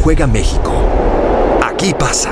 juega México. Aquí pasa.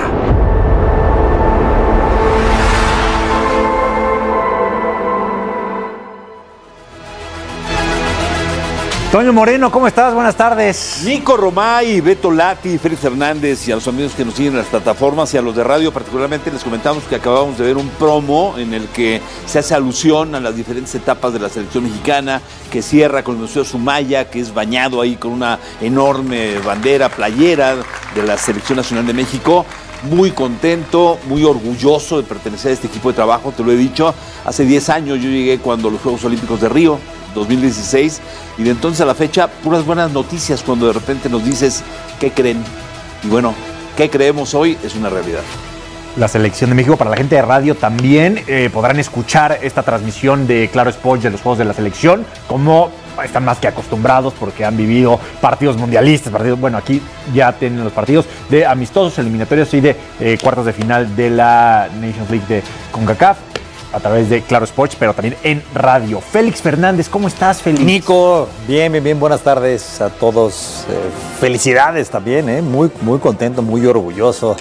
Toño Moreno, ¿cómo estás? Buenas tardes. Nico Romay, Beto Lati, Félix Fernández y a los amigos que nos siguen en las plataformas y a los de radio particularmente les comentamos que acabamos de ver un promo en el que se hace alusión a las diferentes etapas de la selección mexicana, que cierra con el Museo Sumaya, que es bañado ahí con una enorme bandera, playera de la Selección Nacional de México. Muy contento, muy orgulloso de pertenecer a este equipo de trabajo, te lo he dicho. Hace 10 años yo llegué cuando los Juegos Olímpicos de Río, 2016, y de entonces a la fecha, puras buenas noticias cuando de repente nos dices, ¿qué creen? Y bueno, ¿qué creemos hoy? Es una realidad. La Selección de México, para la gente de radio también podrán escuchar esta transmisión de Claro Sports de los Juegos de la Selección, como están más que acostumbrados porque han vivido partidos mundialistas, bueno, aquí ya tienen los partidos de amistosos, eliminatorios y de cuartos de final de la Nations League de CONCACAF, a través de Claro Sports, pero también en radio. Félix Fernández, ¿cómo estás, Félix? Nico, bien, buenas tardes a todos. Felicidades también, muy contento, muy orgulloso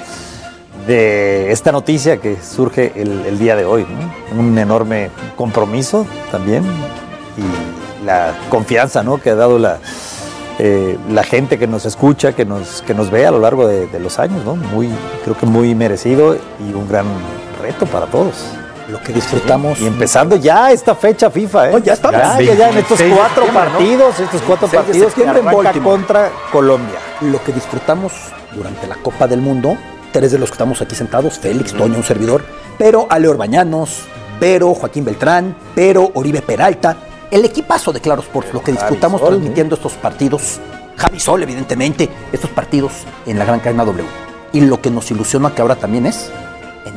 de esta noticia que surge el día de hoy, ¿no? Un enorme compromiso también y la confianza, ¿no?, que ha dado la gente que nos escucha, que nos ve a lo largo de los años, ¿no? Creo que muy merecido y un gran reto para todos. Lo que disfrutamos. Y empezando ya esta fecha FIFA, Oh, ya estamos. Ya en estos cuatro partidos, ¿no? Estos cuatro partidos que arranca contra Colombia. Lo que disfrutamos durante la Copa del Mundo, 3 de los que estamos aquí sentados, Félix, Toño, un servidor, pero Ale Orbañanos, pero Joaquín Beltrán, pero Oribe Peralta, el equipazo de Claro Sports, lo que disfrutamos transmitiendo estos partidos, Javi Sol, evidentemente, estos partidos en la gran cadena W. Y lo que nos ilusiona que ahora también es en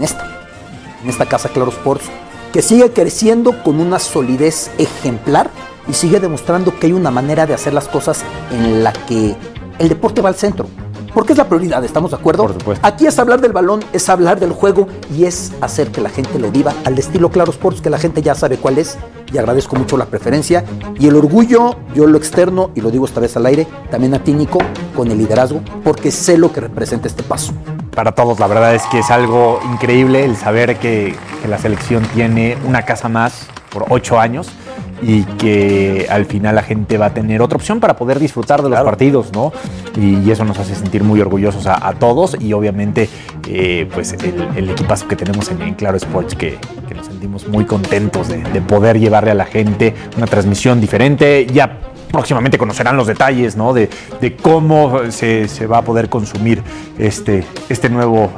esta casa Claro Sports, que sigue creciendo con una solidez ejemplar y sigue demostrando que hay una manera de hacer las cosas en la que el deporte va al centro. Porque es la prioridad, ¿estamos de acuerdo? Por supuesto. Aquí es hablar del balón, es hablar del juego y es hacer que la gente lo viva al estilo Claro Sports, que la gente ya sabe cuál es, y agradezco mucho la preferencia y el orgullo, yo lo externo, y lo digo esta vez al aire, también a ti, Nico, con el liderazgo, porque sé lo que representa este paso. Para todos, la verdad es que es algo increíble el saber que la selección tiene una casa más por 8 años y que al final la gente va a tener otra opción para poder disfrutar de los partidos, ¿no? Y eso nos hace sentir muy orgullosos a todos y obviamente pues el equipazo que tenemos en Claro Sports que nos sentimos muy contentos de poder llevarle a la gente una transmisión diferente. Ya próximamente conocerán los detalles, ¿no?, de cómo se va a poder consumir este nuevo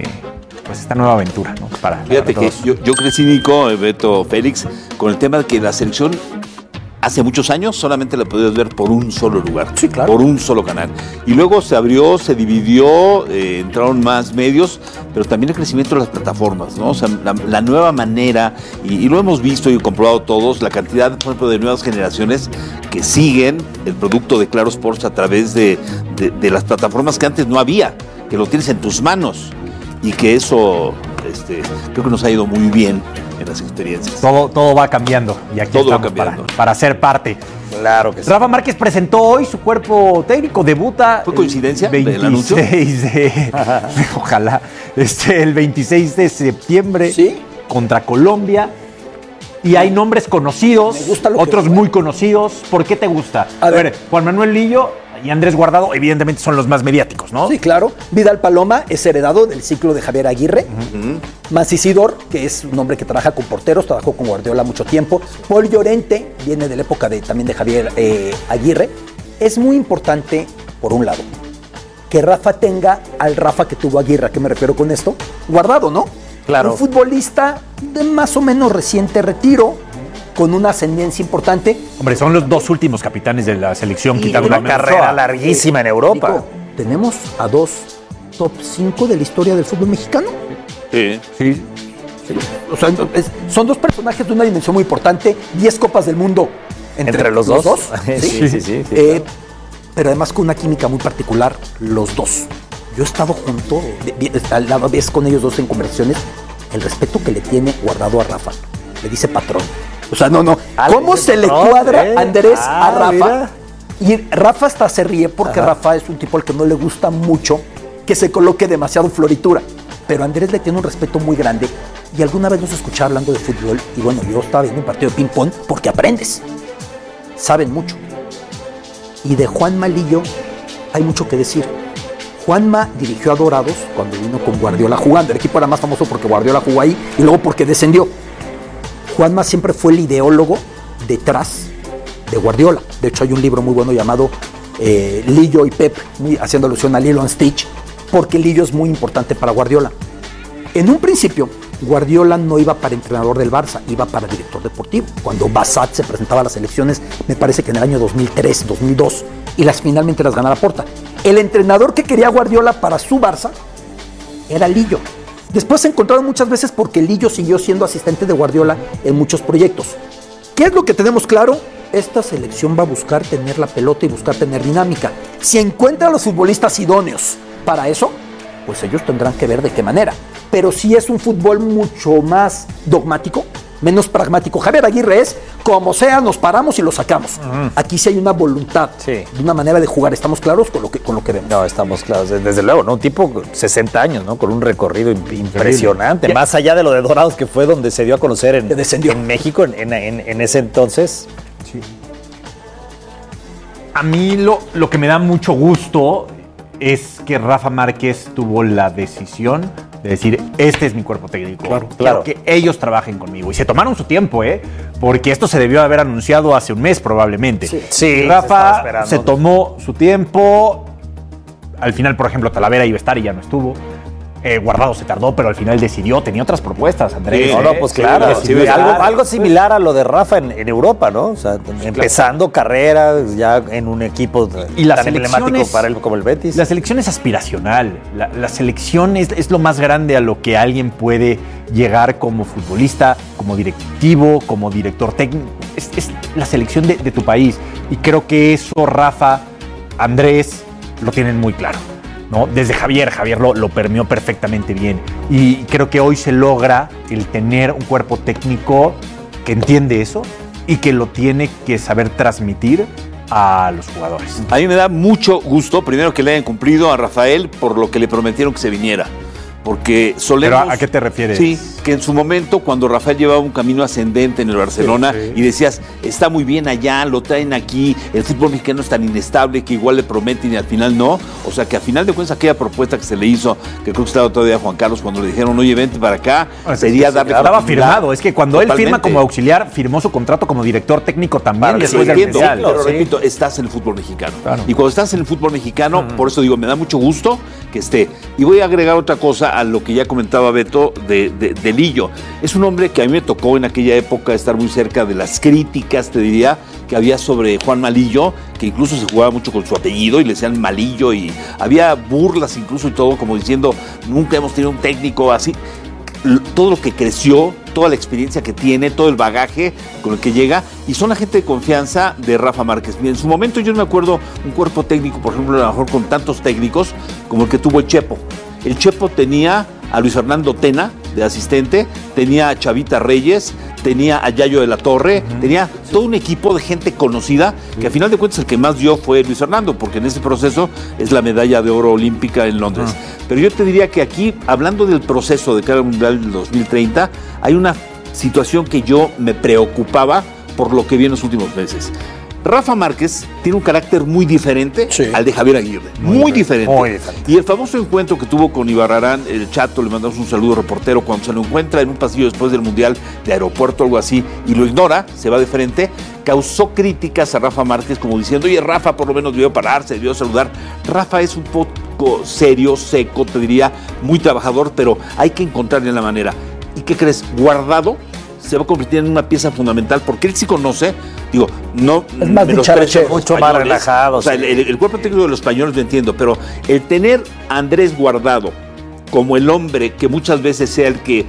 pues esta nueva aventura, ¿no? Fíjate que yo crecí, Nico, Beto, Félix, con el tema de que la selección hace muchos años solamente la podías ver por un solo lugar, sí, claro, por un solo canal. Y luego se abrió, se dividió, entraron más medios, pero también el crecimiento de las plataformas, ¿no? O sea, la nueva manera, y lo hemos visto y comprobado todos, la cantidad, por ejemplo, de nuevas generaciones que siguen el producto de Claro Sports a través de las plataformas que antes no había, que lo tienes en tus manos. Y que eso creo que nos ha ido muy bien en las experiencias. Todo va cambiando y aquí todo estamos para ser parte. Claro que sí. Rafa Márquez presentó hoy su cuerpo técnico, debuta. ¿Fue coincidencia el anuncio? Ojalá. El 26 de septiembre, ¿sí?, contra Colombia. Y hay nombres conocidos, otros muy conocidos. ¿Por qué te gusta? A ver, Juan Manuel Lillo y Andrés Guardado, evidentemente, son los más mediáticos, ¿no? Sí, claro. Vidal Paloma es heredado del ciclo de Javier Aguirre. Mancisidor, que es un hombre que trabaja con porteros, trabajó con Guardiola mucho tiempo. Paul Llorente viene de la época también de Javier Aguirre. Es muy importante, por un lado, que Rafa tenga al Rafa que tuvo Aguirre. ¿A qué me refiero con esto? Guardado, ¿no? Claro. Un futbolista de más o menos reciente retiro, con una ascendencia importante. Hombre, son los 2 últimos capitanes de la selección, quitando una carrera larguísima en Europa. Nico, tenemos a 2 top 5 de la historia del fútbol mexicano. Sí. O sea, son 2 personajes de una dimensión muy importante, 10 copas del mundo entre los dos. Sí. Pero además con una química muy particular, los 2. Yo he estado junto, a la vez con ellos 2 en conversaciones, el respeto que le tiene Guardado a Rafa. Le dice patrón. O sea, no. ¿Cómo se le cuadra Andrés a Rafa? Mira. Y Rafa hasta se ríe porque Rafa es un tipo al que no le gusta mucho que se coloque demasiado floritura. Pero Andrés le tiene un respeto muy grande. Y alguna vez nos escuché hablando de fútbol. Y bueno, yo estaba viendo un partido de ping-pong porque aprendes. Saben mucho. Y de Juan Malillo hay mucho que decir. Juanma dirigió a Dorados cuando vino con Guardiola jugando. El equipo era más famoso porque Guardiola jugó ahí y luego porque descendió. Juanma siempre fue el ideólogo detrás de Guardiola. De hecho, hay un libro muy bueno llamado Lillo y Pep, haciendo alusión a Lilo and Stitch, porque Lillo es muy importante para Guardiola. En un principio, Guardiola no iba para entrenador del Barça, iba para director deportivo. Cuando Bassat se presentaba a las elecciones, me parece que en el año 2003, 2002, y finalmente las gana Laporta. El entrenador que quería Guardiola para su Barça era Lillo. Después se encontraron muchas veces porque Lillo siguió siendo asistente de Guardiola en muchos proyectos. ¿Qué es lo que tenemos claro? Esta selección va a buscar tener la pelota y buscar tener dinámica. Si encuentra a los futbolistas idóneos para eso, pues ellos tendrán que ver de qué manera. Pero si es un fútbol mucho más dogmático, menos pragmático. Javier Aguirre es, como sea, nos paramos y lo sacamos. Aquí sí hay una voluntad, de una manera de jugar. ¿Estamos claros con lo que vemos? No, estamos claros. Desde luego, ¿no? Un tipo 60 años, ¿no? Con un recorrido impresionante. Más allá de lo de Dorados, que fue donde se dio a conocer en México en ese entonces. Sí. A mí lo que me da mucho gusto es que Rafa Márquez tuvo la decisión de decir, este es mi cuerpo técnico. Claro. Que ellos trabajen conmigo. Y se tomaron su tiempo, porque esto se debió haber anunciado hace un mes probablemente. Sí, Rafa se tomó su tiempo. Al final, por ejemplo, Talavera iba a estar y ya no estuvo. Guardado se tardó, pero al final decidió. Tenía otras propuestas, Andrés. Sí, pues claro. Algo similar a lo de Rafa en Europa, ¿no? O sea, empezando carrera ya en un equipo y tan emblemático para él como el Betis. La selección es aspiracional. La selección es lo más grande a lo que alguien puede llegar como futbolista, como directivo, como director técnico. Es la selección de tu país. Y creo que eso Rafa, Andrés, lo tienen muy claro, ¿no? Desde Javier lo permeó perfectamente bien. Y creo que hoy se logra el tener un cuerpo técnico que entiende eso y que lo tiene que saber transmitir a los jugadores. A mí me da mucho gusto, primero, que le hayan cumplido a Rafael por lo que le prometieron que se viniera. Porque solemos... ¿Pero a qué te refieres? Sí, que en su momento, cuando Rafael llevaba un camino ascendente en el Barcelona, y decías, está muy bien allá, lo traen aquí, el fútbol mexicano es tan inestable que igual le prometen y al final no. O sea, que al final de cuentas aquella propuesta que se le hizo, que creo que estaba todavía Juan Carlos, cuando le dijeron, oye, vente para acá, sería darle... Estaba firmado, es que cuando él firma como auxiliar, firmó su contrato como director técnico también. Después del Mundial. Pero repito, estás en el fútbol mexicano. Claro. Y cuando estás en el fútbol mexicano, por eso digo, me da mucho gusto que esté. Y voy a agregar otra cosa a lo que ya comentaba Beto de Lillo. Es un hombre que a mí me tocó en aquella época estar muy cerca de las críticas, te diría, que había sobre Juan Malillo, que incluso se jugaba mucho con su apellido y le decían Malillo, y había burlas incluso y todo, como diciendo, nunca hemos tenido un técnico así. Todo lo que creció, toda la experiencia que tiene, todo el bagaje con el que llega, y son la gente de confianza de Rafa Márquez. En su momento yo no me acuerdo un cuerpo técnico, por ejemplo, a lo mejor con tantos técnicos como el que tuvo el Chepo. El Chepo tenía a Luis Fernando Tena de asistente, tenía a Chavita Reyes, tenía a Yayo de la Torre, tenía todo un equipo de gente conocida, que al final de cuentas el que más dio fue Luis Fernando, porque en ese proceso es la medalla de oro olímpica en Londres. Pero yo te diría que aquí, hablando del proceso de cara al Mundial del 2030, hay una situación que yo me preocupaba por lo que vi en los últimos meses. Rafa Márquez tiene un carácter muy diferente al de Javier Aguirre. Muy diferente. Y el famoso encuentro que tuvo con Ibarrarán, el Chato, le mandamos un saludo reportero, cuando se lo encuentra en un pasillo después del Mundial de Aeropuerto, algo así, y lo ignora, se va de frente, causó críticas a Rafa Márquez como diciendo, oye, Rafa por lo menos debió pararse, debió saludar. Rafa es un poco serio, seco, te diría, muy trabajador, pero hay que encontrarle la manera. ¿Y qué crees? Guardado se va a convertir en una pieza fundamental, porque él sí conoce, digo, no... Es más dicharachero, mucho más relajado. O sea, el cuerpo técnico de los españoles lo entiendo, pero el tener a Andrés Guardado como el hombre que muchas veces sea el que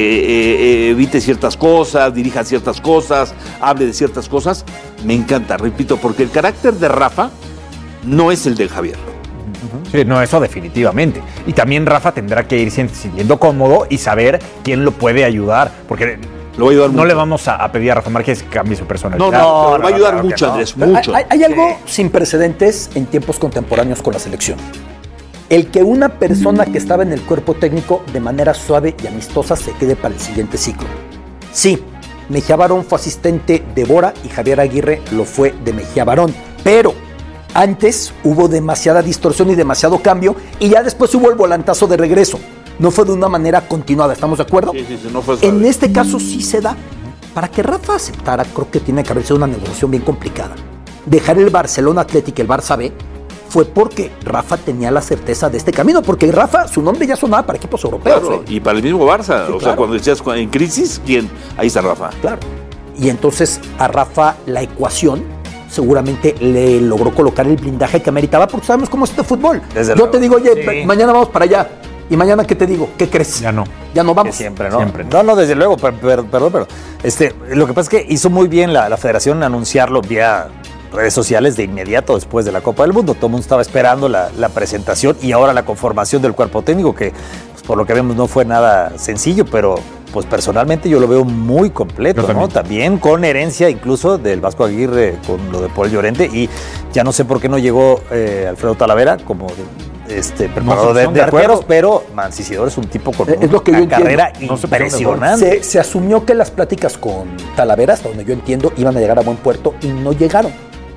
evite ciertas cosas, dirija ciertas cosas, hable de ciertas cosas, me encanta, repito, porque el carácter de Rafa no es el de Javier. Sí, no, eso definitivamente. Y también Rafa tendrá que ir sintiendo cómodo y saber quién lo puede ayudar, porque Lo va a ayudar no mucho. le vamos a pedir a Rafa Márquez que cambie su personalidad. No, pero va a ayudar claro que mucho, no. Andrés, mucho. Hay algo sin precedentes en tiempos contemporáneos con la selección. El que una persona que estaba en el cuerpo técnico de manera suave y amistosa se quede para el siguiente ciclo. Sí, Mejía Barón fue asistente de Bora y Javier Aguirre lo fue de Mejía Barón, pero antes hubo demasiada distorsión y demasiado cambio y ya después hubo el volantazo de regreso. No fue de una manera continuada, ¿estamos de acuerdo? Sí, no fue suave. En este caso sí se da. Para que Rafa aceptara, creo que tiene que haber sido una negociación bien complicada. Dejar el Barcelona Athletic, el Barça B, fue porque Rafa tenía la certeza de este camino, porque Rafa, su nombre ya sonaba para equipos europeos. Claro, y para el mismo Barça. O sea, cuando decías en crisis, ¿quién? Ahí está Rafa. Claro. Y entonces a Rafa la ecuación seguramente le logró colocar el blindaje que ameritaba, porque sabemos cómo es este fútbol. Yo te digo, oye, mañana vamos para allá. Y mañana, ¿qué te digo? ¿Qué crees? Ya no. Ya no vamos. Que siempre, ¿no? Siempre. No, desde luego, perdón, pero lo que pasa es que hizo muy bien la federación anunciarlo vía redes sociales de inmediato después de la Copa del Mundo. Todo el mundo estaba esperando la presentación y ahora la conformación del cuerpo técnico, que pues, por lo que vemos no fue nada sencillo, pero pues personalmente yo lo veo muy completo, ¿no? También con herencia incluso del Vasco Aguirre con lo de Paul Llorente, y ya no sé por qué no llegó Alfredo Talavera como preparador de arqueros, pero Mancisidor es un tipo con Es lo que yo una entiendo. carrera impresionante. Se asumió que las pláticas con Talavera, hasta donde yo entiendo, iban a llegar a buen puerto y no llegaron.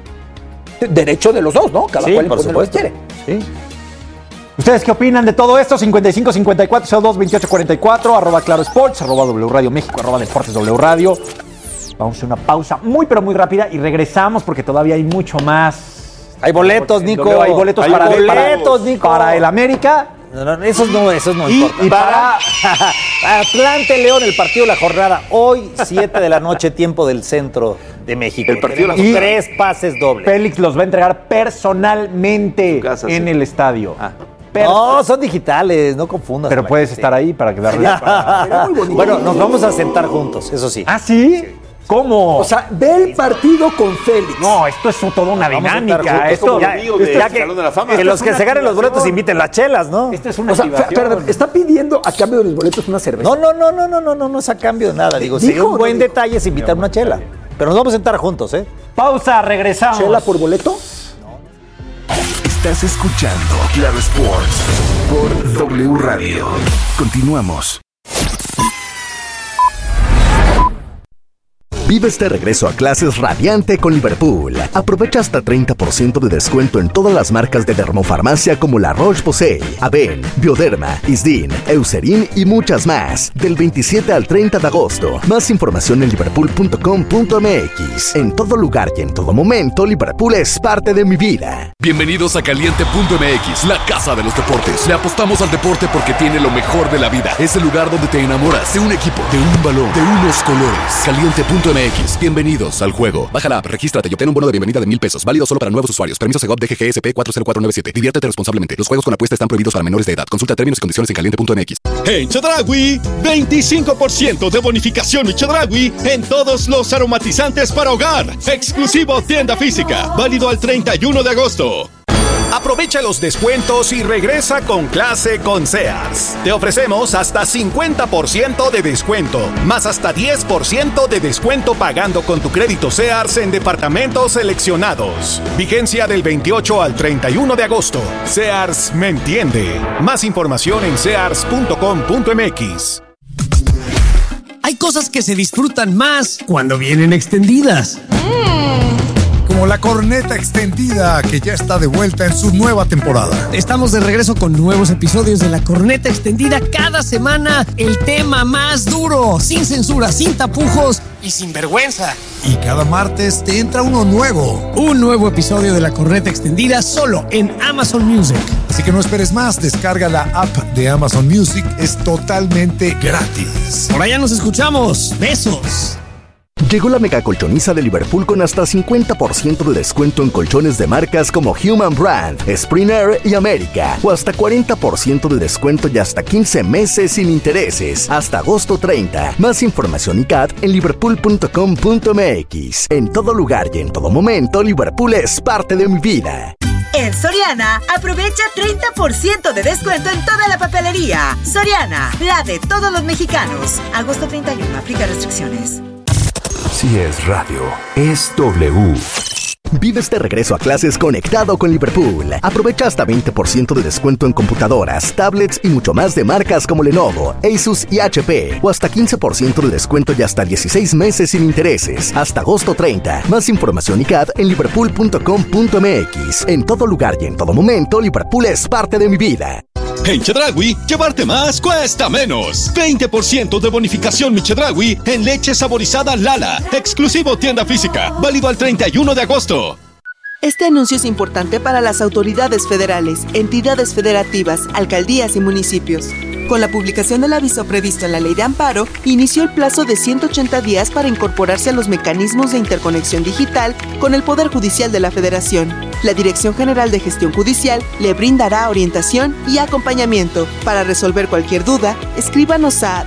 Derecho de los dos, ¿no? Cada cual impone lo que quiere. Sí. ¿Ustedes qué opinan de todo esto? 55 54 02 28 44, arroba Claro Sports, arroba W Radio México, arroba Deportes W Radio. Vamos a hacer una pausa muy pero muy rápida y regresamos porque todavía hay mucho más. Hay boletos, Nico. Hay boletos Hay boletos, Nico. Para el América. No, esos no importan. Y para Atlante León, el partido de la jornada. Hoy, 7 de la noche, tiempo del centro de México. El partido de la Tenemos jornada. 3 pases dobles. Félix los va a entregar personalmente En su casa, en sí. el estadio. No, son digitales, no confundas. Pero puedes estar ahí para quedarle. Sería muy bonito. Bueno, nos vamos a sentar juntos, eso sí. ¿Ah, sí? ¿Cómo? O sea, ve el partido con Félix. no, esto es toda una Vamos a estar dinámica. juntos, Esto como amigo de Salón de la Fama. que los que una se ganen los boletos activación. inviten las chelas, ¿no? Esto es una O sea, activación. perdón, está pidiendo a cambio de los boletos una cerveza. No es a cambio de nada. Digo, Dijo, sería un no buen dijo. detalle es invitar una chela. Pero nos vamos a sentar juntos, ¿eh? Pausa, regresamos. ¿Chela por boleto? Estás escuchando Claro Sports por W Radio. Continuamos. Vive este regreso a clases radiante con Liverpool. Aprovecha hasta 30% de descuento en todas las marcas de dermofarmacia como La Roche-Posay, Aven, Bioderma, Isdin, Eucerin y muchas más. Del 27 al 30 de agosto. Más información en liverpool.com.mx. En todo lugar y en todo momento, Liverpool es parte de mi vida. Bienvenidos a Caliente.mx, la casa de los deportes. Le apostamos al deporte porque tiene lo mejor de la vida. Es el lugar donde te enamoras de un equipo, de un balón, de unos colores. Caliente.mx, bienvenidos al juego. Baja la app, regístrate y obtén un bono de bienvenida de $1,000. Válido solo para nuevos usuarios. Permiso Segov DGGSP 40497. Diviértete responsablemente. Los juegos con apuesta están prohibidos para menores de edad. Consulta términos y condiciones en Caliente.mx. En Chedraui, 25% de bonificación Chedraui en todos los aromatizantes para hogar. Exclusivo tienda física. Válido al 31 de agosto. Aprovecha los descuentos y regresa con clase con Sears. Te ofrecemos hasta 50% de descuento, más hasta 10% de descuento pagando con tu crédito Sears en departamentos seleccionados. Vigencia del 28 al 31 de agosto. Sears me entiende. Más información en sears.com.mx. Hay cosas que se disfrutan más cuando vienen extendidas. Como la corneta extendida que ya está de vuelta en su nueva temporada. Estamos de regreso con nuevos episodios de La Corneta Extendida cada semana. El tema más duro, sin censura, sin tapujos y sin vergüenza. Y cada martes te entra uno nuevo. Un nuevo episodio de La Corneta Extendida solo en Amazon Music. Así que no esperes más, descarga la app de Amazon Music, es totalmente gratis. Por allá nos escuchamos. Besos. Llegó la mega colchoniza de Liverpool con hasta 50% de descuento en colchones de marcas como Human Brand, Springer y América, o hasta 40% de descuento y hasta 15 meses sin intereses, hasta agosto 30. Más información y CAT en liverpool.com.mx. En todo lugar y en todo momento, Liverpool es parte de mi vida. En Soriana, aprovecha 30% de descuento en toda la papelería. Soriana, la de todos los mexicanos. Agosto 31, aplica restricciones. Si es radio, es W. Vives de regreso a clases conectado con Liverpool. Aprovecha hasta 20% de descuento en computadoras, tablets y mucho más de marcas como Lenovo, Asus y HP. O hasta 15% de descuento y hasta 16 meses sin intereses. Hasta agosto 30. Más información y CAD en liverpool.com.mx. En todo lugar y en todo momento, Liverpool es parte de mi vida. En Chedraui, llevarte más cuesta menos. 20% de bonificación mi Chedraui en leche saborizada Lala. Exclusivo tienda física. Válido al 31 de agosto. Este anuncio es importante para las autoridades federales, entidades federativas, alcaldías y municipios. Con la publicación del aviso previsto en la Ley de Amparo, inició el plazo de 180 días para incorporarse a los mecanismos de interconexión digital con el Poder Judicial de la Federación. La Dirección General de Gestión Judicial le brindará orientación y acompañamiento. Para resolver cualquier duda, escríbanos a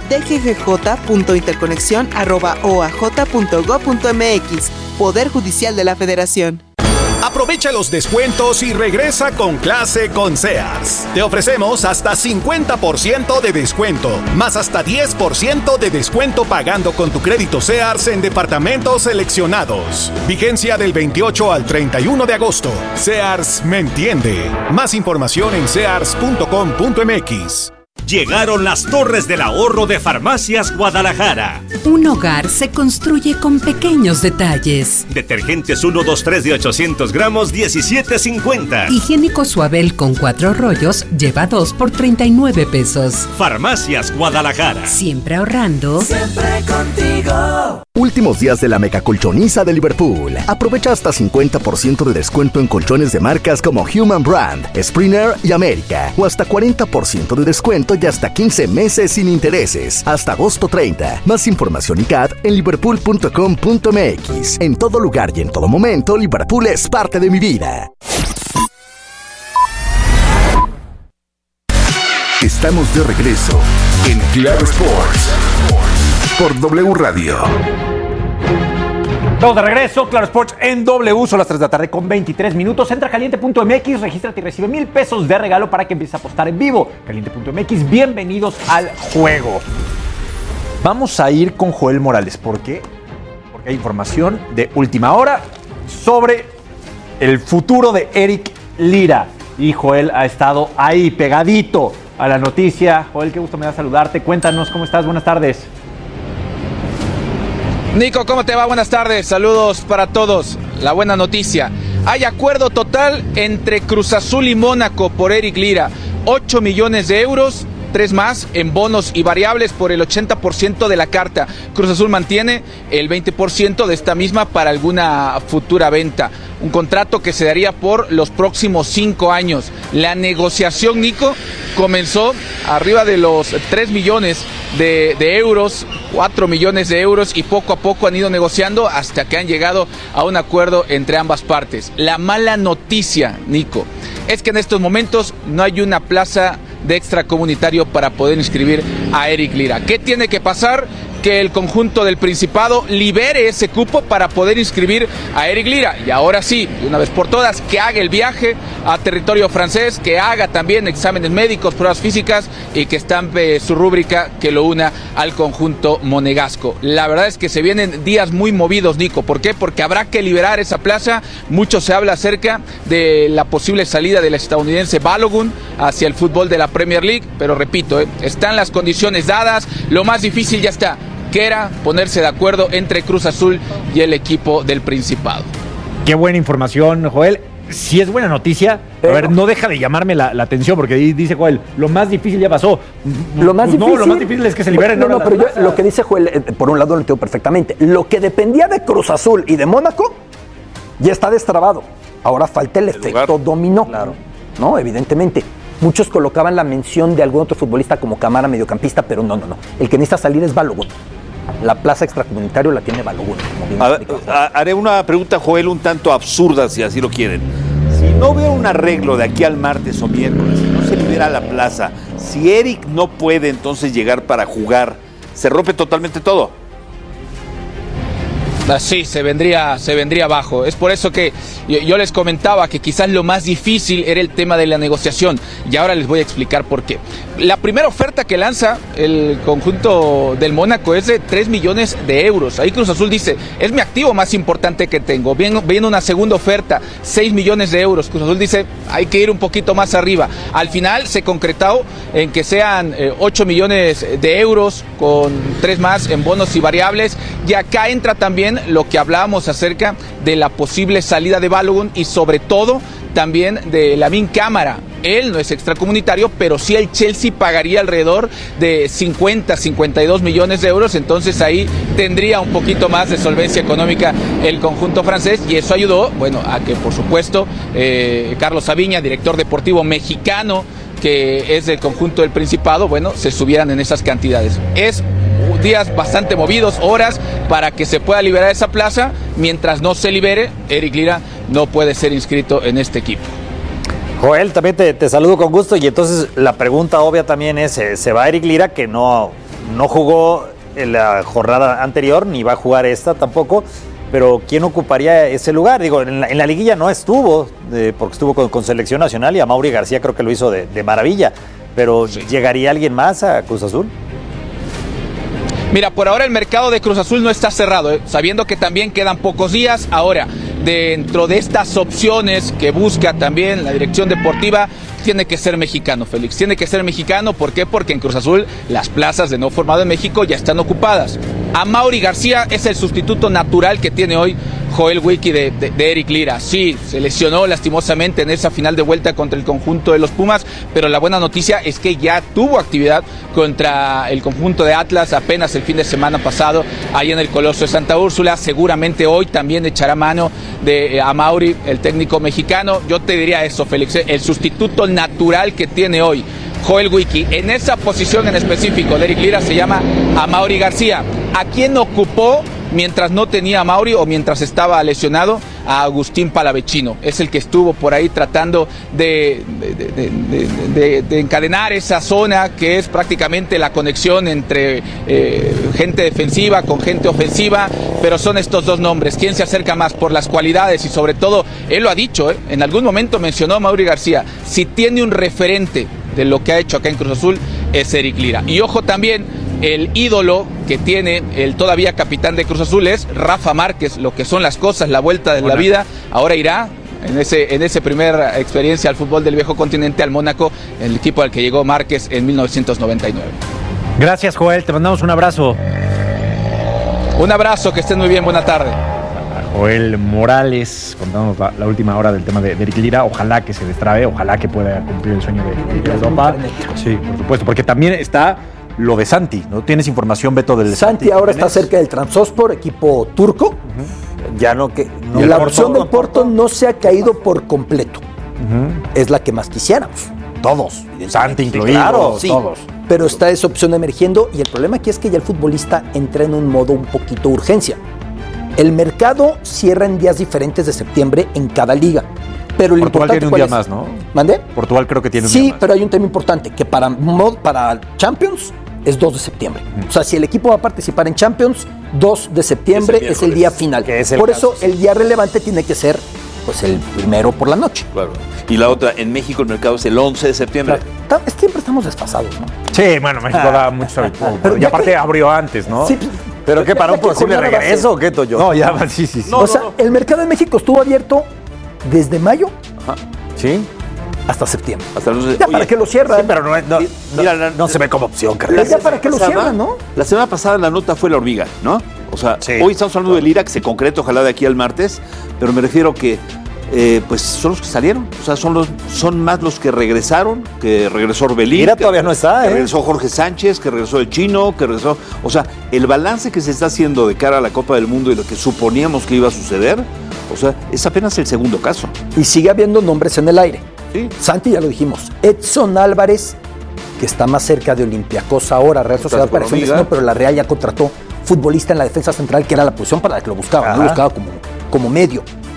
dggj.interconexión@oaj.gov.mx. Poder Judicial de la Federación. Aprovecha los descuentos y regresa con clase con Sears. Te ofrecemos hasta 50% de descuento, más hasta 10% de descuento pagando con tu crédito Sears en departamentos seleccionados. Vigencia del 28 al 31 de agosto. Sears me entiende. Más información en sears.com.mx. Llegaron las Torres del Ahorro de Farmacias Guadalajara. Un hogar se construye con pequeños detalles. Detergentes 1, 2, 3 de 800 gramos, 17.50. Higiénico Suabel con 4 rollos, lleva 2 por 39 pesos. Farmacias Guadalajara. Siempre ahorrando. Siempre contigo. Últimos días de la mega colchoniza de Liverpool. Aprovecha hasta 50% de descuento en colchones de marcas como Human Brand, Springer y América. O hasta 40% de descuento y hasta 15 meses sin intereses. Hasta agosto 30. Más información y CAD en liverpool.com.mx. En todo lugar y en todo momento, Liverpool es parte de mi vida. Estamos de regreso en Claro Sports por W Radio. Estamos de regreso, Claro Sports en W, son las 3 de la tarde con 23 minutos. Entra a caliente.mx, regístrate y recibe $1,000 de regalo para que empieces a apostar en vivo. Caliente.mx, bienvenidos al juego. Vamos a ir con Joel Morales, ¿por qué? Porque hay información de última hora sobre el futuro de Eric Lira. Y Joel ha estado ahí, pegadito a la noticia. Joel, qué gusto me da saludarte. Cuéntanos cómo estás, buenas tardes. Nico, ¿cómo te va? Buenas tardes, saludos para todos. La buena noticia, hay acuerdo total entre Cruz Azul y Mónaco por Eric Lira, 8 millones de euros, 3 más en bonos y variables por el 80% de la carta. Cruz Azul mantiene el 20% de esta misma para alguna futura venta. Un contrato que se daría por los próximos 5 años. La negociación, Nico, comenzó arriba de los 3 millones de euros, 4 millones de euros, y poco a poco han ido negociando hasta que han llegado a un acuerdo entre ambas partes. La mala noticia, Nico, es que en estos momentos no hay una plaza de extracomunitario para poder inscribir a Eric Lira. ¿Qué tiene que pasar? Que el conjunto del Principado libere ese cupo para poder inscribir a Eric Lira. Y ahora sí, de una vez por todas, que haga el viaje a territorio francés, que haga también exámenes médicos, pruebas físicas y que estampe su rúbrica que lo una al conjunto monegasco. La verdad es que se vienen días muy movidos, Nico. ¿Por qué? Porque habrá que liberar esa plaza. Mucho se habla acerca de la posible salida del estadounidense Balogun hacia el fútbol de la Premier League, pero repito, están las condiciones dadas. Lo más difícil ya está, que era ponerse de acuerdo entre Cruz Azul y el equipo del Principado. Qué buena información, Joel. Si es buena noticia, pero, a ver, no deja de llamarme la atención, porque dice Joel, lo más difícil ya pasó. Lo más difícil es que se liberen. Pero yo, lo que dice Joel, por un lado lo entiendo perfectamente. Lo que dependía de Cruz Azul y de Mónaco ya está destrabado. Ahora falta el efecto dominó. Claro. ¿No? Evidentemente. Muchos colocaban la mención de algún otro futbolista como Camara, mediocampista, pero no. El que necesita salir es Balogun. La plaza extracomunitario la tiene Balogun. Haré una pregunta, Joel, un tanto absurda, si así lo quieren. Si no veo un arreglo de aquí al martes o miércoles, si no se libera la plaza, si Eric no puede entonces llegar para jugar, ¿se rompe totalmente todo? Sí, se vendría abajo. Es por eso que yo les comentaba que quizás lo más difícil era el tema de la negociación, y ahora les voy a explicar por qué. La primera oferta que lanza el conjunto del Mónaco es de 3 millones de euros. Ahí Cruz Azul dice, es mi activo más importante que tengo. Viene una segunda oferta, 6 millones de euros. Cruz Azul dice, hay que ir un poquito más arriba. Al final se concretó en que sean 8 millones de euros con 3 más en bonos y variables, y acá entra también lo que hablábamos acerca de la posible salida de Balogun y sobre todo también de Lamine Camara. Él no es extracomunitario, pero sí el Chelsea pagaría alrededor de 52 millones de euros, entonces ahí tendría un poquito más de solvencia económica el conjunto francés, y eso ayudó, bueno, a que por supuesto Carlos Saviña, director deportivo mexicano, que es del conjunto del Principado, bueno, se subieran en esas cantidades. Es días bastante movidos, horas para que se pueda liberar esa plaza. Mientras no se libere, Eric Lira no puede ser inscrito en este equipo. Joel, también te saludo con gusto, y entonces la pregunta obvia también es, ¿se va Eric Lira, que no jugó en la jornada anterior, ni va a jugar esta tampoco? Pero ¿quién ocuparía ese lugar? Digo, en la liguilla no estuvo, porque estuvo con selección nacional, y a Mauri García creo que lo hizo de maravilla, pero sí. ¿Llegaría alguien más a Cruz Azul? Mira, por ahora el mercado de Cruz Azul no está cerrado, sabiendo que también quedan pocos días. Ahora, dentro de estas opciones que busca también la dirección deportiva, tiene que ser mexicano, Félix. Tiene que ser mexicano. ¿Por qué? Porque en Cruz Azul las plazas de no formado en México ya están ocupadas. Amaury García es el sustituto natural que tiene hoy Joel Wiki de Eric Lira. Sí, se lesionó lastimosamente en esa final de vuelta contra el conjunto de los Pumas, pero la buena noticia es que ya tuvo actividad contra el conjunto de Atlas apenas el fin de semana pasado, ahí en el Coloso de Santa Úrsula. Seguramente hoy también echará mano de Amaury, el técnico mexicano. Yo te diría eso, Félix, el sustituto natural que tiene hoy Joel Wiki en esa posición en específico de Eric Lira se llama Amaury García. ¿A quién ocupó mientras no tenía a Mauri o mientras estaba lesionado? A Agustín Palavecino. Es el que estuvo por ahí tratando de encadenar esa zona que es prácticamente la conexión entre gente defensiva con gente ofensiva, pero son estos dos nombres. ¿Quién se acerca más por las cualidades? Y sobre todo, él lo ha dicho, en algún momento mencionó a Amaury García, si tiene un referente de lo que ha hecho acá en Cruz Azul es Eric Lira. Y ojo también, el ídolo que tiene el todavía capitán de Cruz Azul es Rafa Márquez. Lo que son las cosas, la vuelta de la vida. Ahora irá en ese primera experiencia al fútbol del viejo continente, al Mónaco, el equipo al que llegó Márquez en 1999. Gracias, Joel, te mandamos un abrazo. Un abrazo, que estén muy bien, buena tarde. Joel Morales, contándonos la última hora del tema de Eric Lira. Ojalá que se destrabe, ojalá que pueda cumplir el sueño de Europa. Sí, por supuesto, porque también está lo de Santi, ¿no? ¿Tienes información, Beto, del Santi? Santi ahora está cerca del Trabzonspor, equipo turco. Ya no que no, la opción del Porto no se ha caído por completo. Es la que más quisiéramos. Todos, Santi incluido, claro, sí, todos. Pero está esa opción emergiendo, y el problema aquí es que ya el futbolista entra en un modo un poquito urgencia. El mercado cierra en días diferentes de septiembre en cada liga. Pero lo Portugal tiene un día más, ¿no? ¿Mandé? Portugal creo que tiene un día más. Sí, pero hay un tema importante, que para Champions es 2 de septiembre. O sea, si el equipo va a participar en Champions, 2 de septiembre es el día final. Por eso el día relevante tiene que ser pues el primero por la noche. Claro. Y la otra, en México el mercado es el 11 de septiembre. Claro. Siempre estamos desfasados, ¿no? Sí, bueno, México da mucho. Y aparte abrió antes, ¿no? Sí, ¿pero qué, para un posible regreso o qué, Toyo? No, ya, sí. O sea, el mercado de México estuvo abierto desde mayo. Sí. Hasta septiembre. Ya para que lo cierran. Sí, pero no se ve como opción, Carlos. Ya para que lo cierran, ¿no? La semana pasada la nota fue la hormiga, ¿no? O sea, hoy estamos hablando del Lira, que se concreta ojalá de aquí al martes, pero me refiero que pues son los que salieron. O sea, son más los que regresaron, que regresó Orbelín. Lira todavía no está, que regresó Jorge Sánchez, que regresó el Chino, que regresó... O sea, el balance que se está haciendo de cara a la Copa del Mundo y lo que suponíamos que iba a suceder, o sea, es apenas el segundo caso. Y sigue habiendo nombres en el aire. Sí. Santi, ya lo dijimos. Edson Álvarez, que está más cerca de Olympiacos ahora. Real Sociedad parece un destino, pero la Real ya contrató futbolista en la defensa central, que era la posición para la que lo buscaba. No lo buscaba como medio.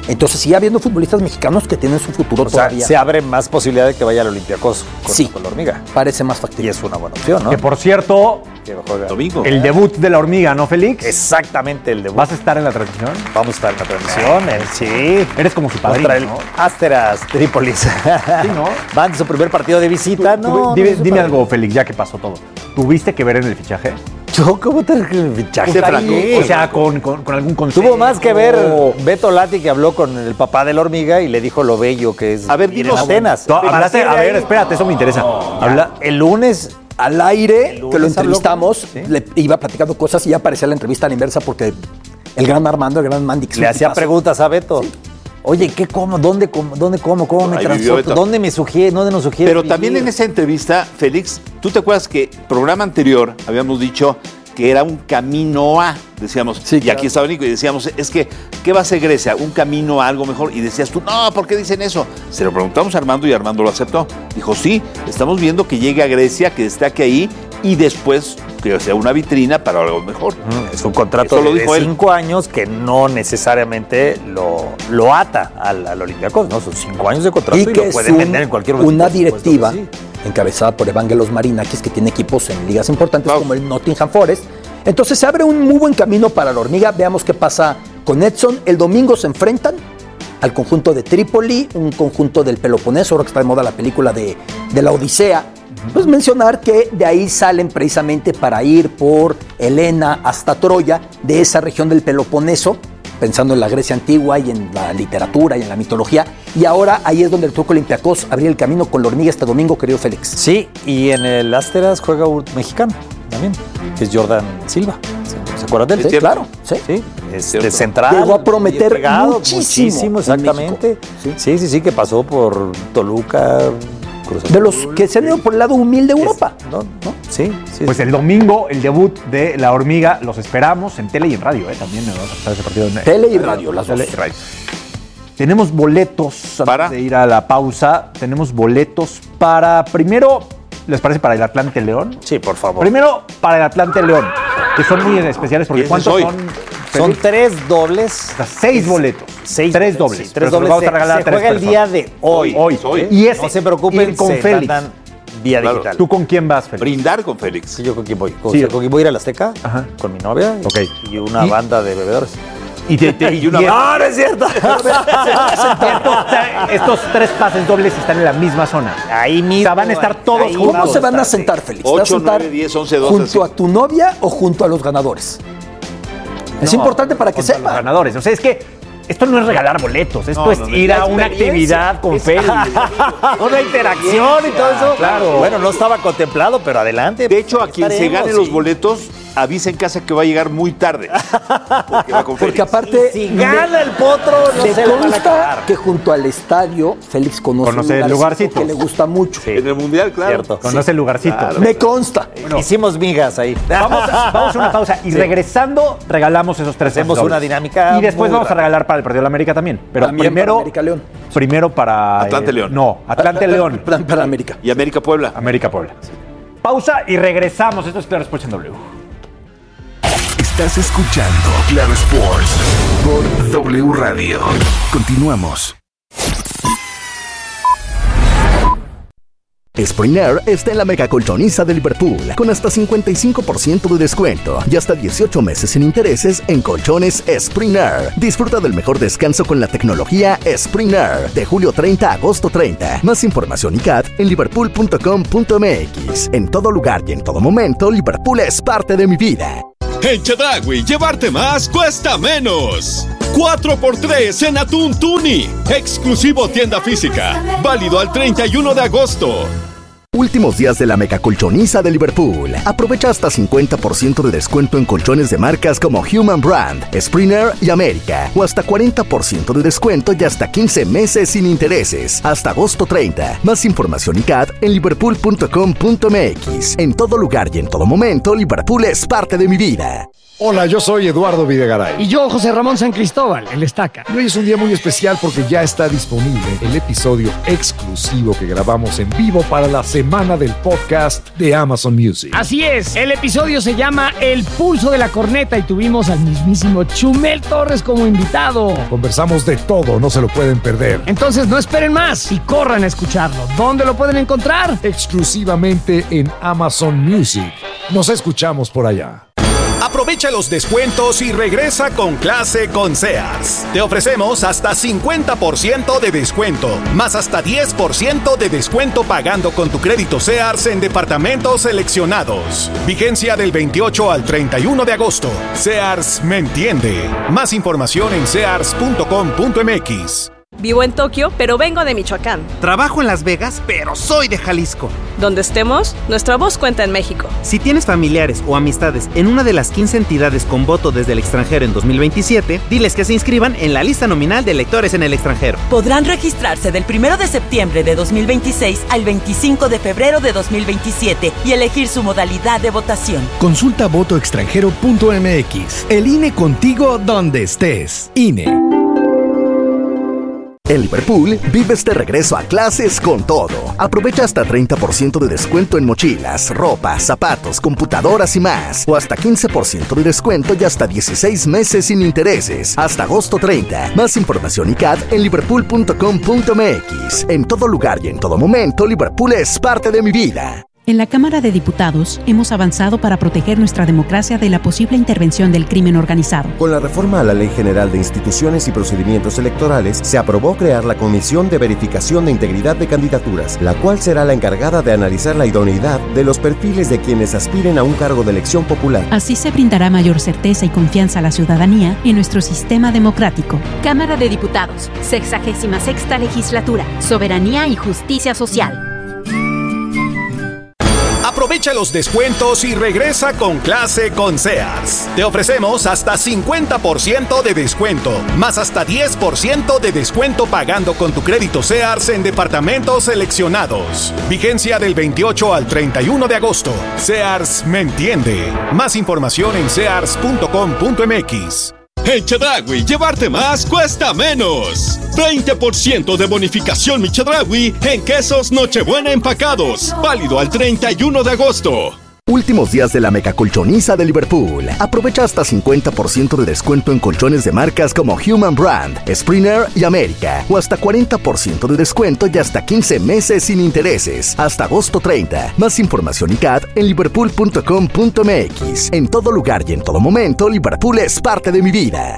Entonces sigue habiendo futbolistas mexicanos que tienen su futuro todavía. Se abre más posibilidad de que vaya al Olympiacos con la Hormiga. Parece más factible. Y es una buena opción, ¿no? Que por cierto, domingo. El debut de la Hormiga, ¿no, Félix? Exactamente, el debut. ¿Vas a estar en la transmisión? Vamos a estar en la transmisión, sí. Eres como su padrino, contra el ¿no? Asteras Trípolis. Sí, ¿no? Van de su primer partido de visita, ¿no? Dime algo, Félix, ya que pasó todo. ¿Tuviste que ver en el fichaje? Yo, ¿cómo te el fichaje? O sea, con algún consejo. Tuvo más que ver Beto Lati, que habló con el papá de la Hormiga y le dijo lo bello que es. A ver, dinos, Atenas. A ver, espérate, eso me interesa. Habla el lunes. Al aire, que lo entrevistamos, le iba platicando cosas y ya aparecía la entrevista a la inversa porque el gran Armando, el gran Mandy... Le hacía preguntas a Beto. Sí. Oye, ¿qué como? ¿Dónde como? ¿Cómo me transporto? ¿Dónde me sugiere? ¿Dónde nos sugiere? Pero también en esa entrevista, Félix, ¿tú te acuerdas que programa anterior habíamos dicho que era un camino a, decíamos, sí, claro. Y aquí estaba Nico y decíamos, es que, ¿qué va a ser Grecia? ¿Un camino a algo mejor? Y decías tú, no, ¿por qué dicen eso? Se lo preguntamos a Armando y Armando lo aceptó. Dijo, sí, estamos viendo que llegue a Grecia, que destaque ahí y después que sea una vitrina para algo mejor. Es un contrato de 5 años que no necesariamente lo ata al Olympiacos, ¿no? Son 5 años de contrato y lo pueden vender en cualquier momento. Una directiva encabezada por Evangelos Marinakis, que tiene equipos en ligas importantes como el Nottingham Forest. Entonces se abre un muy buen camino para la Hormiga. Veamos qué pasa con Edson. El domingo se enfrentan al conjunto de Trípoli, un conjunto del Peloponeso, ahora que está de moda la película de la Odisea. Pues mencionar que de ahí salen precisamente para ir por Helena hasta Troya, de esa región del Peloponeso, pensando en la Grecia antigua y en la literatura y en la mitología. Y ahora ahí es donde el Turco Olympiacos abría el camino con la Hormiga este domingo, querido Félix. Sí, y en el Asteras juega un mexicano también, que es Jordan Silva. ¿Se acuerdan de él? Sí, claro. Sí. Es de central. Llegó a prometer muchísimo, exactamente. Sí, que pasó por Toluca, de los que se han ido por el lado humilde de Europa. Sí. Pues el domingo, el debut de la Hormiga, los esperamos en tele y en radio, también vamos a estar ese partido en tele y radio, las dos. Tenemos boletos antes de ir a la pausa. Tenemos boletos para, primero, ¿les parece para el Atlante León? Sí, por favor. Primero, para el Atlante León, que son muy especiales porque ¿cuántos son? Son 3 dobles. O sea, 6 boletos. 3 dobles. 3 dobles. Vamos a regalar se juega el día de hoy. Y ese, no se preocupen, con Félix. Vía digital. ¿Tú con quién vas, Félix? Brindar con Félix. Yo con quién voy. Con quién voy a ir a la Azteca, con mi novia y una banda de bebedores. Y una ¡no, no es cierto! Estos 3 pases dobles están en la misma zona. Ahí mismo. O sea, van a estar todos juntos. ¿Cómo se van a sentar, Félix? 8, 9, 10, 11, 12. ¿Junto a tu novia o junto a los ganadores? Es importante para que sepa. Los ganadores. O sea, es que esto no es regalar boletos, esto es ir a una actividad con Félix. Una interacción y todo eso. Claro. Bueno, no estaba contemplado, pero adelante. De hecho, a quien se gane los boletos, avisa en casa que va a llegar muy tarde. Porque va con Félix. Porque aparte, si gana el potro, no se lo van a acabar. Que junto al estadio, Félix conoce el lugarcito que le gusta mucho. Sí. En el Mundial, claro. Cierto. Conoce el lugarcito. Claro. Me consta. Bueno, hicimos migas ahí. Vamos a una pausa y regresando regalamos esos 3 Hacemos una dinámica. Y después vamos a regalar para el partido de la América también. Pero también primero, para América-León. Primero para... Atlante-León. No, Atlante-León. Para América. Y América-Puebla. América-Puebla. Sí. Pausa y regresamos. Esto es Claro Sports en W. Estás escuchando Claro Sports por W Radio. Continuamos. Spring Air está en la mega colchoniza de Liverpool, con hasta 55% de descuento y hasta 18 meses sin intereses en colchones Spring Air. Disfruta del mejor descanso con la tecnología Spring Air, de julio 30 a agosto 30. Más información y CAT en liverpool.com.mx. En todo lugar y en todo momento, Liverpool es parte de mi vida. En Chedraui, llevarte más cuesta menos. 4x3 en atún tuni. Exclusivo tienda física. Válido al 31 de agosto. Últimos días de la mega colchoniza de Liverpool. Aprovecha hasta 50% de descuento en colchones de marcas como Human Brand, Springer y América. O hasta 40% de descuento y hasta 15 meses sin intereses. Hasta agosto 30. Más información y CAT en liverpool.com.mx. En todo lugar y en todo momento, Liverpool es parte de mi vida. Hola, yo soy Eduardo Videgaray. Y yo, José Ramón San Cristóbal, el Estaca. Y hoy es un día muy especial porque ya está disponible el episodio exclusivo que grabamos en vivo para la semana del podcast de Amazon Music. Así es, el episodio se llama El Pulso de la Corneta y tuvimos al mismísimo Chumel Torres como invitado. Conversamos de todo, no se lo pueden perder. Entonces no esperen más y corran a escucharlo. ¿Dónde lo pueden encontrar? Exclusivamente en Amazon Music. Nos escuchamos por allá. Aprovecha los descuentos y regresa con clase con Sears. Te ofrecemos hasta 50% de descuento, más hasta 10% de descuento pagando con tu crédito Sears en departamentos seleccionados. Vigencia del 28 al 31 de agosto. Sears me entiende. Más información en sears.com.mx. Vivo en Tokio, pero vengo de Michoacán. Trabajo en Las Vegas, pero soy de Jalisco. Donde estemos, nuestra voz cuenta en México. Si tienes familiares o amistades en una de las 15 entidades con voto desde el extranjero en 2027, diles que se inscriban en la lista nominal de electores en el extranjero. Podrán registrarse del 1 de septiembre de 2026 al 25 de febrero de 2027 y elegir su modalidad de votación. Consulta votoextranjero.mx. El INE contigo donde estés. INE. En Liverpool, vives de regreso a clases con todo. Aprovecha hasta 30% de descuento en mochilas, ropa, zapatos, computadoras y más. O hasta 15% de descuento y hasta 16 meses sin intereses. Hasta agosto 30. Más información y CAD en liverpool.com.mx. En todo lugar y en todo momento, Liverpool es parte de mi vida. En la Cámara de Diputados hemos avanzado para proteger nuestra democracia de la posible intervención del crimen organizado. Con la reforma a la Ley General de Instituciones y Procedimientos Electorales, se aprobó crear la Comisión de Verificación de Integridad de Candidaturas, la cual será la encargada de analizar la idoneidad de los perfiles de quienes aspiren a un cargo de elección popular. Así se brindará mayor certeza y confianza a la ciudadanía en nuestro sistema democrático. Cámara de Diputados, 66ª Legislatura, Soberanía y Justicia Social. Aprovecha los descuentos y regresa con clase con Sears. Te ofrecemos hasta 50% de descuento, más hasta 10% de descuento pagando con tu crédito Sears en departamentos seleccionados. Vigencia del 28 al 31 de agosto. Sears me entiende. Más información en sears.com.mx. En Chedraui, llevarte más cuesta menos. 20% de bonificación Mi Chedraui en quesos Nochebuena empacados. Válido al 31 de agosto. Últimos días de la mega colchoniza de Liverpool. Aprovecha hasta 50% de descuento en colchones de marcas como Human Brand, Springer y América. O hasta 40% de descuento y hasta 15 meses sin intereses. Hasta agosto 30. Más información y CAD en liverpool.com.mx. En todo lugar y en todo momento, Liverpool es parte de mi vida.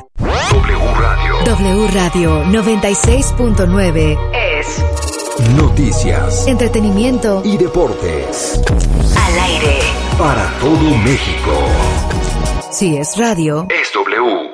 W Radio 96.9 es noticias, entretenimiento y deportes. Al aire. Para todo México. Si es radio, es W.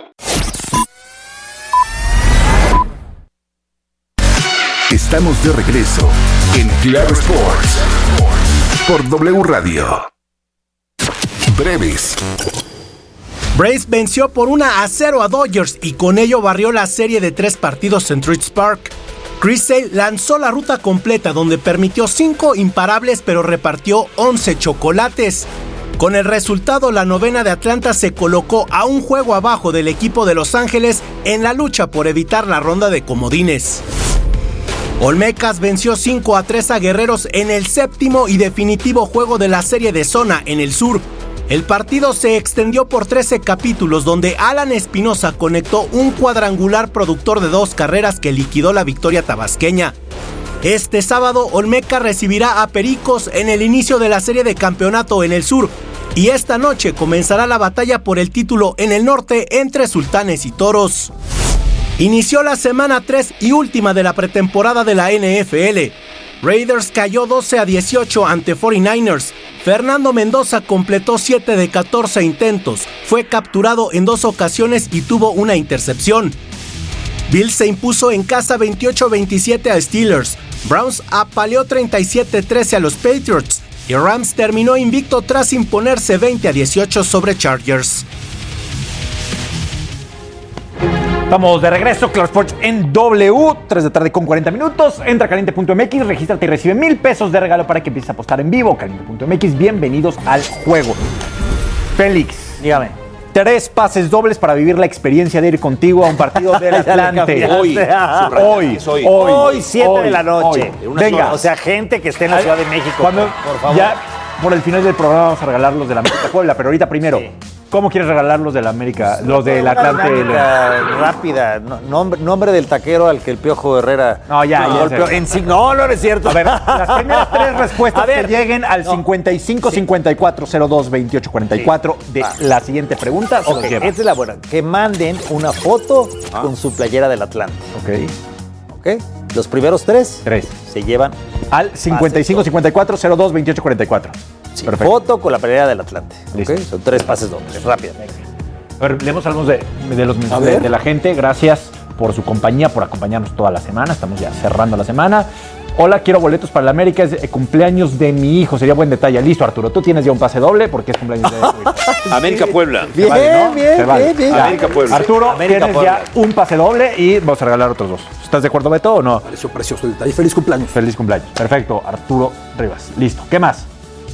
Estamos de regreso en Claro Sports por W Radio. Breves. Braves venció por 1-0 a Dodgers y con ello barrió la serie de 3 partidos en Truist Park. Chris Sale lanzó la ruta completa donde permitió 5 imparables pero repartió 11 chocolates. Con el resultado, la novena de Atlanta se colocó a un juego abajo del equipo de Los Ángeles en la lucha por evitar la ronda de comodines. Olmecas venció 5-3 a Guerreros en el séptimo y definitivo juego de la serie de zona en el sur. El partido se extendió por 13 capítulos donde Alan Espinosa conectó un cuadrangular productor de 2 carreras que liquidó la victoria tabasqueña. Este sábado Olmeca recibirá a Pericos en el inicio de la serie de campeonato en el sur y esta noche comenzará la batalla por el título en el norte entre Sultanes y Toros. Inició la semana 3 y última de la pretemporada de la NFL. Raiders cayó 12-18 ante 49ers. Fernando Mendoza completó 7 de 14 intentos, fue capturado en 2 ocasiones y tuvo una intercepción. Bills se impuso en casa 28-27 a Steelers. Browns apaleó 37-13 a los Patriots. Y Rams terminó invicto tras imponerse 20-18 sobre Chargers. Estamos de regreso, Claro Sports en W, 3 de tarde con 40 minutos. Entra a caliente.mx, regístrate y recibe $1,000 de regalo para que empieces a apostar en vivo. Caliente.mx, bienvenidos al juego. Félix, dígame. 3 pases dobles para vivir la experiencia de ir contigo a un partido del Atlante. Hoy, 7 de la noche. Venga. O sea, gente que esté en la Ciudad de México, por favor. Ya por el final del programa vamos a regalar los de la América Puebla, pero ahorita primero, ¿cómo quieres regalar los de la América, los del Atlante? Rápida, nombre del taquero al que el Piojo Herrera golpeó. No es cierto. A ver, las primeras 3 respuestas que lleguen al 55-54-02-28-44 de la siguiente pregunta. Esta es la buena. Que manden una foto con su playera del Atlante. Ok. Los primeros 3 se llevan al 55-54-02-28-44. Sí, foto con la playera del Atlante. Okay. Son 3 pases dobles. Rápido. A ver, leemos algunos de los mensajes de la gente. Gracias por su compañía, por acompañarnos toda la semana. Estamos ya cerrando la semana. Hola, quiero boletos para la América. Es cumpleaños de mi hijo. Sería buen detalle. Listo, Arturo. Tú tienes ya un pase doble porque es cumpleaños de tu hijo. América Puebla. Bien, bien. América Puebla. Arturo, tienes ya un pase doble y vamos a regalar otros 2. ¿Estás de acuerdo, Beto, o no? Pareció precioso el detalle. Feliz cumpleaños. Feliz cumpleaños. Perfecto. Arturo Rivas. Listo. ¿Qué más?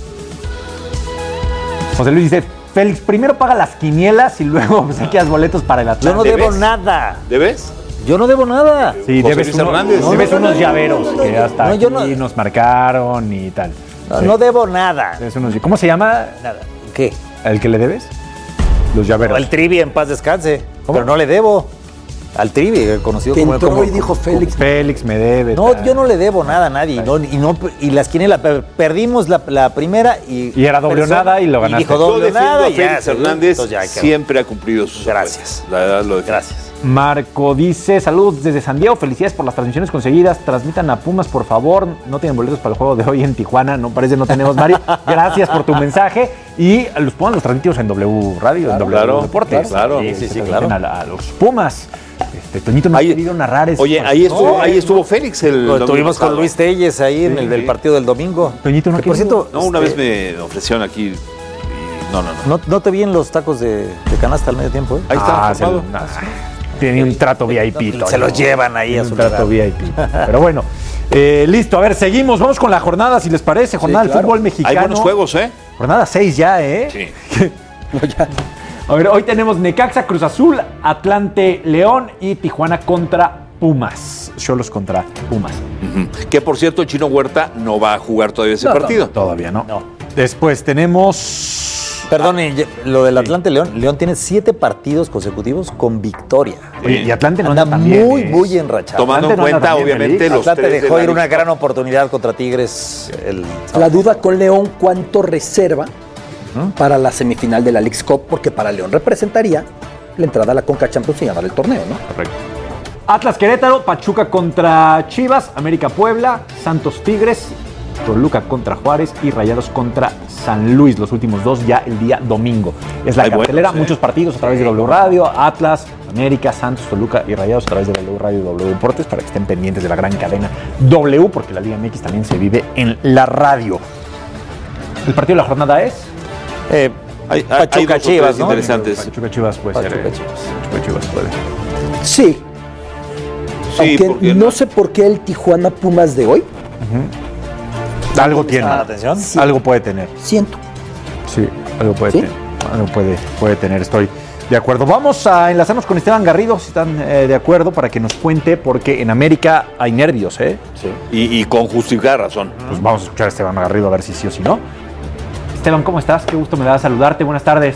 José Luis dice, Félix, primero paga las quinielas y luego saqueas boletos para el Atlante. Yo no debo nada. ¿Debes? Yo no debo nada. Sí, debes unos llaveros que hasta aquí nos marcaron y tal. No debo nada. ¿Cómo se llama? Nada. ¿Qué? ¿El que le debes? Los llaveros. El Trivi, en paz descanse. Pero no le debo. Al Trivi, conocido como y dijo Félix. Félix me debe. No, yo no le debo nada a nadie. Y las quinielas, perdimos la primera y era doble o nada y lo ganaste. Y dijo doble o nada. Félix Hernández siempre ha cumplido sus Gracias. La verdad lo Gracias. Marco dice, saludos desde San Diego, felicidades por las transmisiones conseguidas, transmitan a Pumas por favor, no tienen boletos para el juego de hoy en Tijuana, no tenemos, Mario, gracias por tu mensaje, y los Pumas los transmitimos en W Radio, en W Deportes, claro. Sí, claro. A los Pumas. Toñito no ha querido narrar eso. Oye, ahí estuvo Félix estuvimos con Luis Telles ahí en el del partido del domingo. Toñito no, por cierto, una vez me ofrecieron aquí. No te vi en los tacos de canasta al medio tiempo, ¿eh? Ahí está. Tiene un trato VIP. Se los llevan ahí a su trato VIP. Pero bueno, listo. A ver, seguimos. Vamos con la jornada, si les parece. Jornada del fútbol mexicano. Hay buenos juegos, ¿eh? Jornada 6 ya, ¿eh? Sí. A ver, hoy tenemos Necaxa, Cruz Azul, Atlante, León y Tijuana contra Pumas. Cholos contra Pumas. Que por cierto, el Chino Huerta no va a jugar todavía ese partido. Todavía no. Después tenemos... Perdón, lo del Atlante León. León tiene 7 partidos consecutivos con victoria. Oye, y Atlante no anda muy enrachado. Tomando en cuenta, obviamente, los Atlante 3 dejó ir una gran oportunidad contra Tigres. La duda con León, ¿cuánto reserva para la semifinal de la Leagues Cup? Porque para León representaría la entrada a la Conca Champions y ganar el torneo, ¿no? Correcto. Atlas Querétaro, Pachuca contra Chivas, América Puebla, Santos Tigres, Toluca contra Juárez y Rayados contra San Luis. Los últimos 2 ya el día domingo. Es la cartelera, muchos partidos a través de W Radio, Atlas, América, Santos, Toluca y Rayados a través de W Radio y W Deportes para que estén pendientes de la gran cadena W, porque la Liga MX también se vive en la radio. El partido de la jornada es... Pachuca Chivas, ¿no? Interesantes. Pachuca Chivas puede ser. Pachuca Chivas puede. Sí. Aunque no sé por qué el Tijuana Pumas de hoy. Algo tiene. Sí. Algo puede tener. Siento. Sí, algo puede tener. Algo puede tener. Estoy de acuerdo. Vamos a enlazarnos con Esteban Garrido, si están de acuerdo, para que nos cuente, porque en América hay nervios, ¿eh? Sí. Y con justificada razón. Pues vamos a escuchar a Esteban Garrido a ver si sí o si no. Esteban, ¿cómo estás? Qué gusto me da saludarte. Buenas tardes.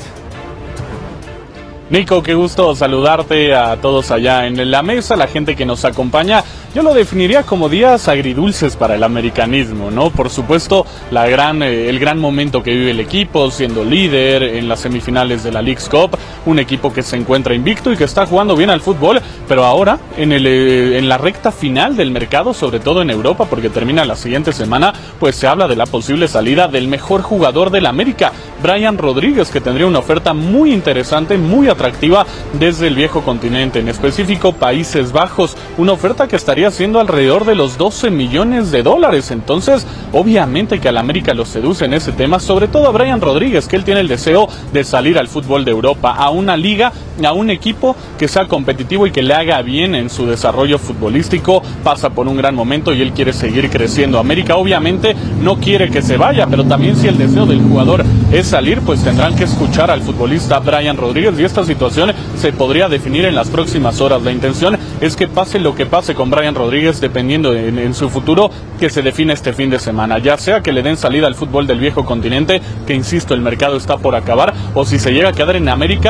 Nico, qué gusto saludarte a todos allá en la mesa, la gente que nos acompaña. Yo lo definiría como días agridulces para el americanismo, ¿no? Por supuesto, el gran momento que vive el equipo, siendo líder en las semifinales de la Leagues Cup, un equipo que se encuentra invicto y que está jugando bien al fútbol, pero ahora, en la recta final del mercado, sobre todo en Europa, porque termina la siguiente semana, pues se habla de la posible salida del mejor jugador del América, Brian Rodríguez, que tendría una oferta muy interesante, muy atractiva desde el viejo continente, en específico Países Bajos, una oferta que estaría estaría siendo alrededor de los $12 millones. Entonces, obviamente que al América lo seduce en ese tema, sobre todo a Brian Rodríguez, que él tiene el deseo de salir al fútbol de Europa, a una liga, a un equipo que sea competitivo y que le haga bien en su desarrollo futbolístico. Pasa por un gran momento y él quiere seguir creciendo. América obviamente no quiere que se vaya, pero también si el deseo del jugador es salir, pues tendrán que escuchar al futbolista Brian Rodríguez, y esta situación se podría definir en las próximas horas. La intención es que pase lo que pase con Brian Rodríguez, dependiendo en su futuro, que se define este fin de semana, ya sea que le den salida al fútbol del viejo continente, que insisto, el mercado está por acabar, o si se llega a quedar en América,